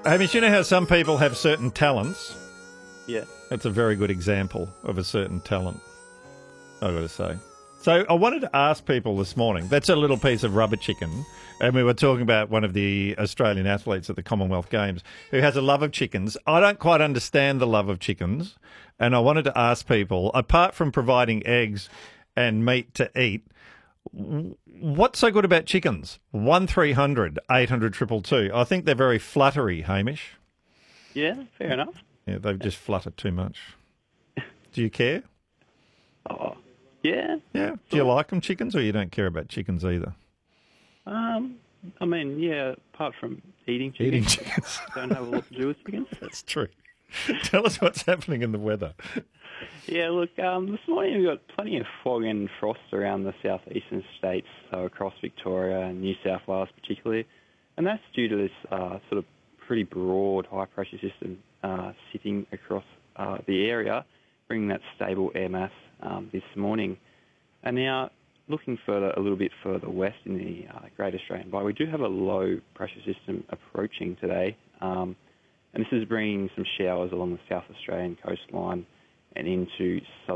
Hamish, you know how some people have certain talents? Yeah. That's a very good example of a certain talent, I've got to say. So I wanted to ask people this morning, that's a little piece of rubber chicken, and we were talking about one of the Australian athletes at the Commonwealth Games who has a love of chickens. I don't quite understand the love of chickens, and I wanted to ask people, apart from providing eggs and meat to eat, what's so good about chickens? 1300 800 222. I think they're very fluttery, Hamish. Yeah, fair enough. Yeah, they just flutter too much. Do you care? Oh, yeah. Yeah. Do you like them, chickens, or you don't care about chickens either? I mean, yeah, apart from eating chickens. Eating chickens. Don't have a lot to do with chickens. That's true. Tell us what's happening in the weather. Yeah, look, this morning we've got plenty of fog and frost around the southeastern states, so across Victoria and New South Wales particularly, and that's due to this sort of pretty broad high-pressure system sitting across the area, bringing that stable air mass this morning. And now, looking a little bit further west in the Great Australian Bight, we do have a low-pressure system approaching today, and this is bringing some showers along the South Australian coastline and into southern